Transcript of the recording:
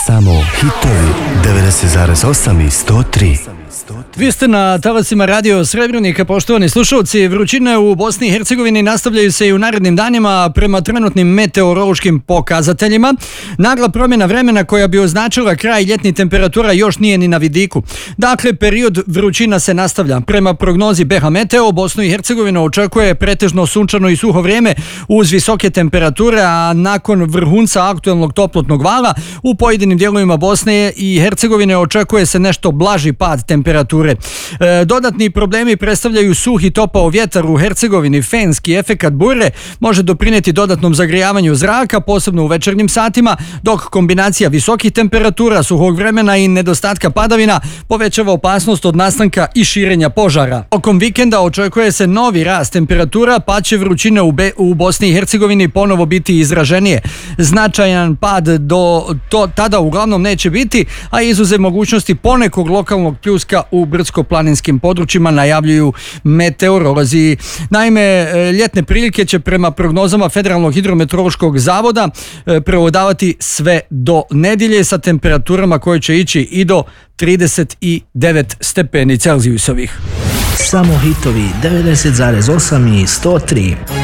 Samo hitovi 90,8 i 103. Vi ste na talasima Radio Srebrenika, poštovani slušalci. Vrućine u Bosni i Hercegovini nastavljaju se i u narednim danima prema trenutnim meteorološkim pokazateljima. Nagla promjena vremena koja bi označila kraj ljetnih temperatura još nije ni na vidiku. Dakle, period vrućina se nastavlja. Prema prognozi BH Meteo, Bosnu i Hercegovinu očekuje pretežno sunčano i suho vrijeme uz visoke temperature, a nakon vrhunca aktuelnog toplotnog vala u pojedinim dijelovima Bosne i Hercegovine očekuje se nešto blaži pad temperature. Dodatni problemi predstavljaju suh i topao vjetar u Hercegovini. Fenski efekat bure može doprinijeti dodatnom zagrijavanju zraka, posebno u večernjim satima, dok kombinacija visokih temperatura, suhog vremena i nedostatka padavina povećava opasnost od nastanka i širenja požara. Tokom vikenda očekuje se novi rast temperatura, pa će vrućine u Bosni i Hercegovini ponovo biti izraženije. Značajan pad tada uglavnom neće biti, a izuzev mogućnosti ponekog lokalnog pljuska u brdsko-planinskim područjima, najavljuju meteorolozi. Naime, ljetne prilike će prema prognozama Federalnog hidrometeorološkog zavoda prevladavati sve do nedjelje sa temperaturama koje će ići i do 39 stepeni Celzijusovih. Samo hitovi 90,8 i 103.